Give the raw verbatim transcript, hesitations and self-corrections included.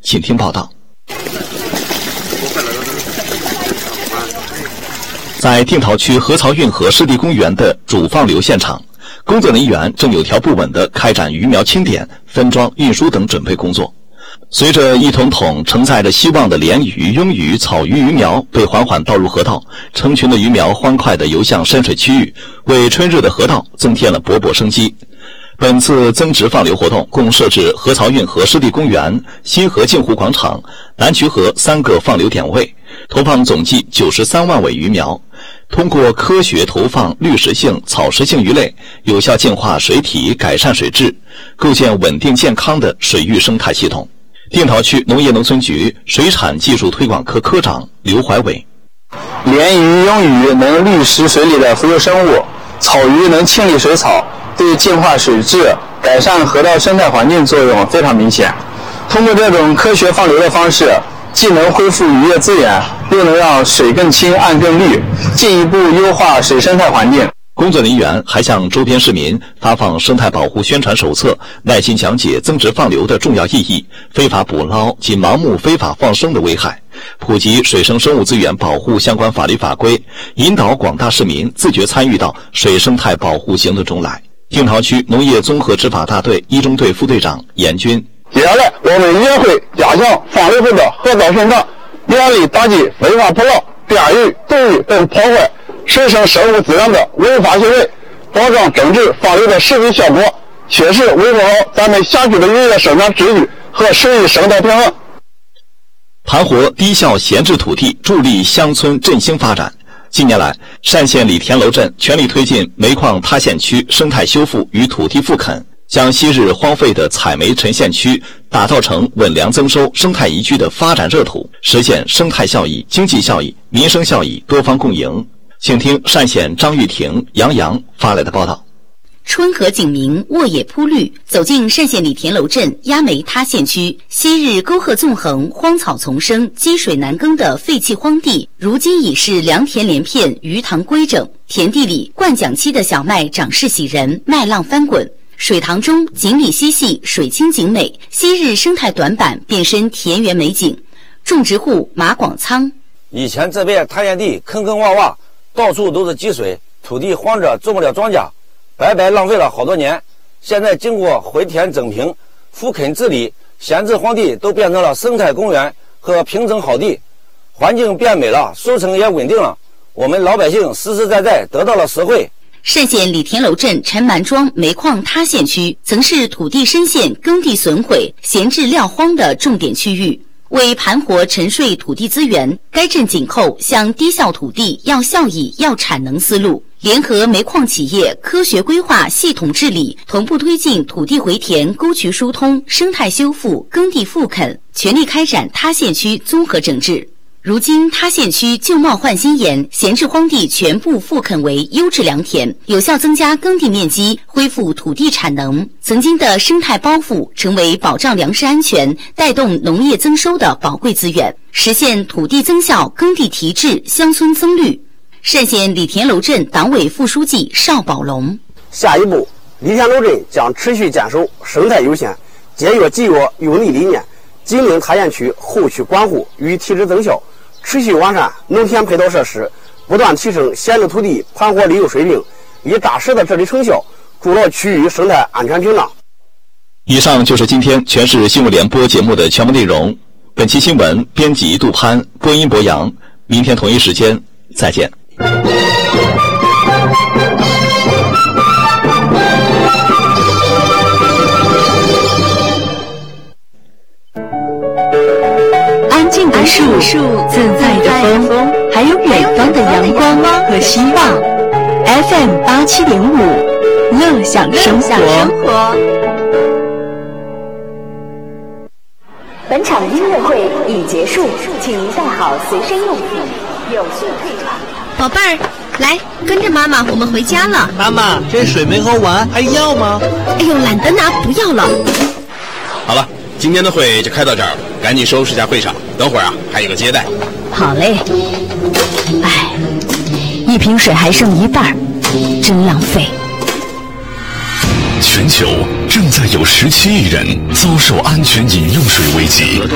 请听报道。在定陶区河槽运河湿地公园的主放流现场，工作人员正有条不紊地开展鱼苗清点、分装、运输等准备工作。随着一桶桶承载着希望的鲢鱼、鳙鱼、草鱼鱼苗被缓缓倒入河道，成群的鱼苗欢快地游向深水区域，为春日的河道增添了勃勃生机。本次增值放流活动共设置河槽运河湿地公园、新河镜湖广场、南渠河三个放流点位，投放总计九十三万尾鱼苗。通过科学投放绿食性、草食性鱼类，有效净化水体，改善水质，构建稳定健康的水域生态系统。定陶区农业农村局水产技术推广科科长刘怀伟： 鲢鱼、鳙鱼能滤食水里的浮游生物，草鱼能清理水草，对净化水质、改善河道生态环境作用非常明显。通过这种科学放流的方式，既能恢复渔业资源，又能让水更清、岸更绿，进一步优化水生态环境。 工作人员还向周边市民发放生态保护宣传手册，耐心讲解增值放流的重要意义、非法捕捞及盲目非法放生的危害，普及水生生物资源保护相关法律法规，引导广大市民自觉参与到水生态保护行动中来。定陶区农业综合执法大队一中队副队长严军： 接下来我们也会加强放流后的河道生态，严厉打击非法捕捞、电鱼、毒鱼等破坏水生生物资源的违法行为，保障整治放流的实际效果，确实维护好咱们辖区的渔业生产秩序和水域生态平衡。 盘活低效闲置土地，助力乡村振兴发展。近年来，单县李田楼镇全力推进煤矿塌陷区生态修复与土地复垦，将昔日荒废的采煤沉陷区打造成稳粮增收、生态宜居的发展热土，实现生态效益、经济效益、民生效益多方共赢。请听单县张玉婷、杨洋发来的报道。 春和景明，沃野铺绿，走进单县李田楼镇压煤塌陷区，昔日沟壑纵横、荒草丛生、积水难耕的废弃荒地，如今已是良田连片、鱼塘规整。田地里灌浆期的小麦长势喜人，麦浪翻滚；水塘中锦鲤嬉戏，水清景美。昔日生态短板变身田园美景。种植户马广仓： 以前这边塌陷地坑坑洼洼，到处都是积水，土地荒着，种不了庄稼，白白浪费了好多年。现在经过回填整平、复垦治理，闲置荒地都变成了生态公园和平整好地，环境变美了，收成也稳定了，我们老百姓实实在在得到了实惠。 单县李田楼镇陈蛮庄煤矿塌陷区曾是土地深陷、耕地损毁、闲置撂荒的重点区域。为盘活沉睡土地资源，该镇紧扣向低效土地要效益、要产能思路，联合煤矿企业科学规划、系统治理，同步推进土地回填、沟渠疏通、生态修复、耕地复垦，全力开展塌陷区综合整治。如今塌陷区旧貌换新颜，闲置荒地全部复垦为优质良田，有效增加耕地面积，恢复土地产能。曾经的生态包袱成为保障粮食安全、带动农业增收的宝贵资源，实现土地增效、耕地提质、乡村增绿。单县李田楼镇党委副书记邵宝龙： 下一步，李田楼镇将持续坚守生态优先、节约节约用地理念，紧邻塌陷区后续管护与提质增效，持续完善农田配套设施，不断提升闲置土地盘活利用水平，以扎实的治理成效，筑牢区域生态安全屏障。 以上就是今天全市新闻联播节目的全部内容。本期新闻编辑杜潘，播音博洋。明天同一时间再见。 安静的树，自在的风，还有远方的阳光和希望。F M 八七点五，乐享生活。 本场音乐会已结束，请您带好随身用品，有序退场。 宝贝儿，来跟着妈妈，我们回家了。 妈妈，这水没喝完，还要吗？ 哎呦，懒得拿，不要了。 好了，今天的会就开到这儿了，赶紧收拾下会场，等会儿啊还有个接待。 好嘞。哎，一瓶水还剩一半，真浪费。 全球正在有十七亿人遭受安全饮用水危机。